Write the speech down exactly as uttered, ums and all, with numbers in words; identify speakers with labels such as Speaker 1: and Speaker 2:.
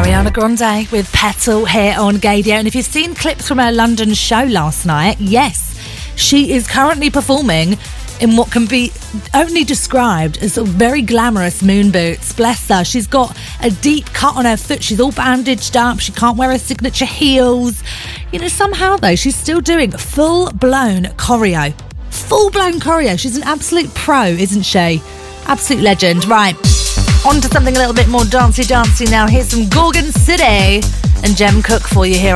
Speaker 1: Ariana Grande with Petal here on Gaydio. And if you've seen clips from her London show last night, yes, she is currently performing in what can be only described as very glamorous moon boots. Bless her. She's got a deep cut on her foot. She's all bandaged up. She can't wear her signature heels. You know, somehow, though, she's still doing full-blown choreo. Full-blown choreo. She's an absolute pro, isn't she? Absolute legend. Right, on to something a little bit more dancey-dancey now. Here's some Gorgon City and Jem Cook for you here.